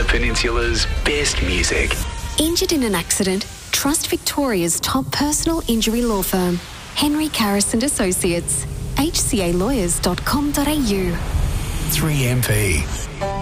Peninsula's best music. Injured in an accident? Trust Victoria's top personal injury law firm, Henry Carris and Associates, hcalawyers.com.au. 3MP.